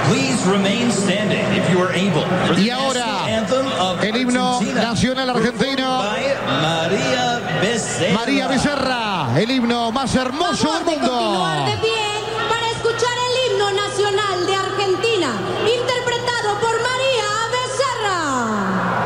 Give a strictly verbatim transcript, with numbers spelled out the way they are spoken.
Y ahora, el himno nacional argentino. María Becerra, el himno más hermoso del mundo.